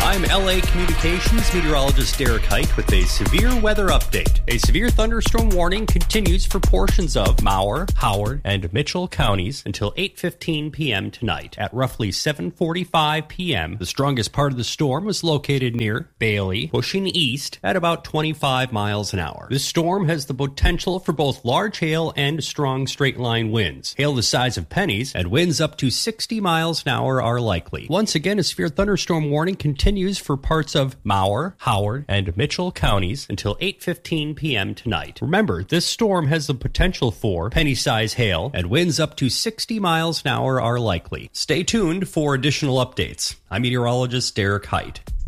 I'm LA Communications meteorologist Derek Height with a severe weather update. A severe thunderstorm warning continues for portions of Mower, Howard, and Mitchell counties until 8:15 p.m. tonight. At roughly 7:45 p.m., the strongest part of the storm was located near Bailey, pushing east at about 25 miles an hour. This storm has the potential for both large hail and strong straight-line winds. Hail the size of pennies and winds up to 60 miles an hour are likely. Once again, a severe thunderstorm warning continues for parts of Mower, Howard, and Mitchell counties until 8:15 p.m. tonight. Remember, this storm has the potential for penny-size hail, and winds up to 60 miles an hour are likely. Stay tuned for additional updates. I'm meteorologist Derek Height.